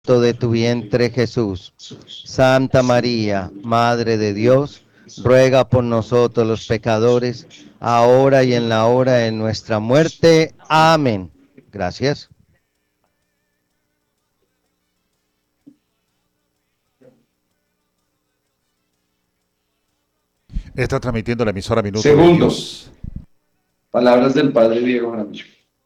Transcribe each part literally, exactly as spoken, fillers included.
de tu vientre Jesús. Santa María, Madre de Dios, ruega por nosotros los pecadores, ahora y en la hora de nuestra muerte. Amén. Gracias. Está transmitiendo la emisora Minuto de Segundo, Dios. palabras del Padre Diego Jaramillo.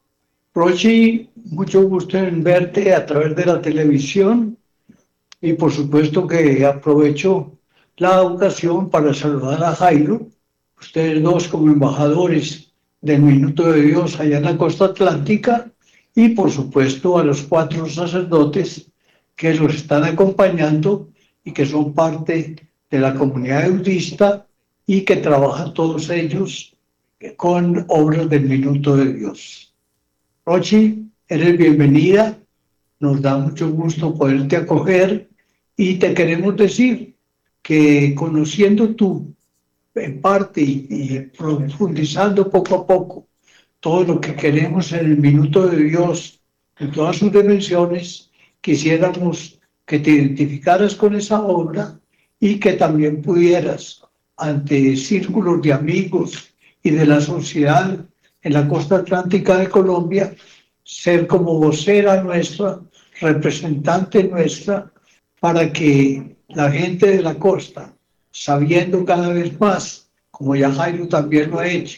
Rochi, mucho gusto en verte a través de la televisión y por supuesto que aprovecho la ocasión para saludar a Jairo, ustedes dos como embajadores del Minuto de Dios allá en la costa atlántica, y por supuesto a los cuatro sacerdotes que los están acompañando y que son parte de la comunidad budista y que trabajan todos ellos con obras del Minuto de Dios. Rochi, eres bienvenida, nos da mucho gusto poderte acoger y te queremos decir que conociendo tú en parte y, y profundizando poco a poco todo lo que queremos en el Minuto de Dios, en todas sus dimensiones, quisiéramos que te identificaras con esa obra y que también pudieras, ante círculos de amigos y de la sociedad en la costa atlántica de Colombia, ser como vocera nuestra, representante nuestra, para que la gente de la costa, sabiendo cada vez más, como ya Jairo también lo ha hecho,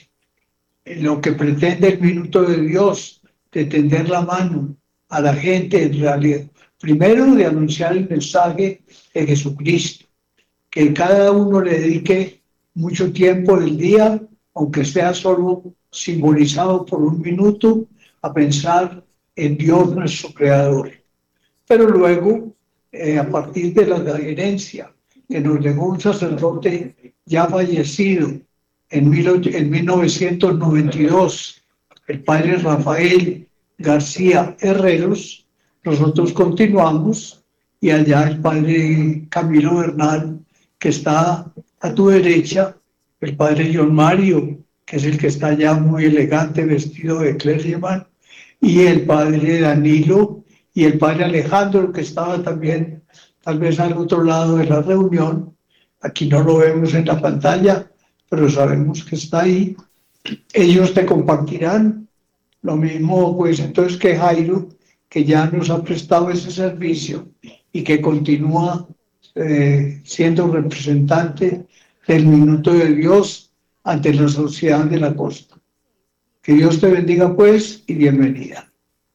lo que pretende el Minuto de Dios, de tender la mano a la gente en realidad, primero de anunciar el mensaje de Jesucristo, que cada uno le dedique mucho tiempo del día, aunque sea solo simbolizado por un minuto, a pensar en Dios nuestro Creador. Pero luego, eh, a partir de la herencia que nos dejó un sacerdote ya fallecido en, mil, en mil novecientos noventa y dos, el padre Rafael García Herreros, nosotros continuamos, y allá el padre Camilo Bernal, que está a tu derecha, el padre John Mario, que es el que está ya muy elegante, vestido de clergyman, y el padre Danilo y el padre Alejandro, que estaba también tal vez al otro lado de la reunión. Aquí no lo vemos en la pantalla, pero sabemos que está ahí. Ellos te compartirán lo mismo, pues entonces, que Jairo, que ya nos ha prestado ese servicio y que continúa eh, siendo representante del Minuto de Dios ante la sociedad de la costa. Que Dios te bendiga, pues, y bienvenida.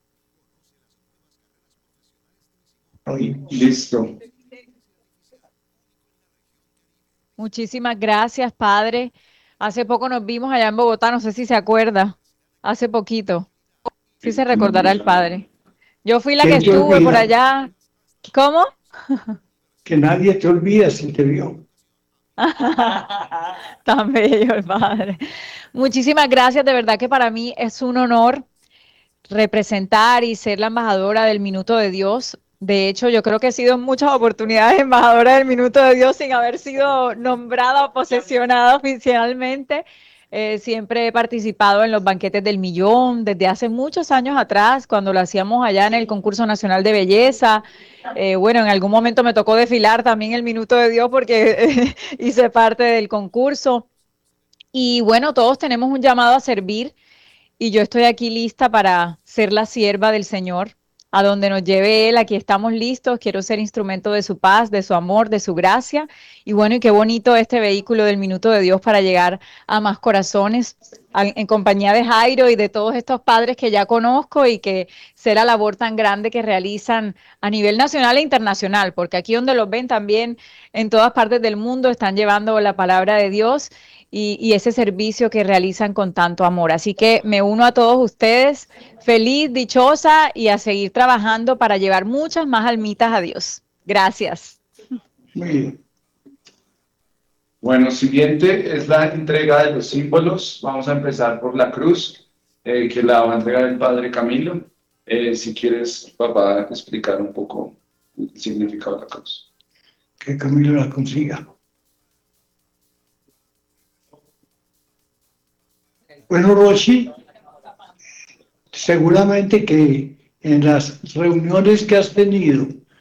Listo. Muchísimas gracias, padre. Hace poco nos vimos allá en Bogotá, no sé si se acuerda, hace poquito. Sí se recordará el padre. Yo fui la que estuve por allá. ¿Cómo? Que nadie te olvida si te vio. Tan bello el padre. Muchísimas gracias, de verdad que para mí es un honor representar y ser la embajadora del Minuto de Dios. De hecho, yo creo que he sido en muchas oportunidades embajadora del Minuto de Dios sin haber sido nombrada o posesionada oficialmente. Eh, siempre he participado en los banquetes del millón desde hace muchos años atrás, cuando lo hacíamos allá en el concurso nacional de belleza. Eh, bueno, en algún momento me tocó desfilar también el Minuto de Dios porque eh, hice parte del concurso. Y bueno, todos tenemos un llamado a servir y yo estoy aquí lista para ser la sierva del Señor. A donde nos lleve Él, aquí estamos listos. Quiero ser instrumento de su paz, de su amor, de su gracia. Y bueno, y qué bonito este vehículo del Minuto de Dios para llegar a más corazones, a, en compañía de Jairo y de todos estos padres que ya conozco, y que sea la labor tan grande que realizan a nivel nacional e internacional, porque aquí donde los ven también en todas partes del mundo están llevando la palabra de Dios y, y ese servicio que realizan con tanto amor. Así que me uno a todos ustedes, feliz, dichosa, y a seguir trabajando para llevar muchas más almitas a Dios. Gracias. Muy bien. Bueno, siguiente es la entrega de los símbolos. Vamos a empezar por la cruz, eh, que la va a entregar el padre Camilo. Eh, si quieres, papá, explicar un poco el significado de la cruz. Que Camilo la consiga. Bueno, Rochi, seguramente que en las reuniones que has tenido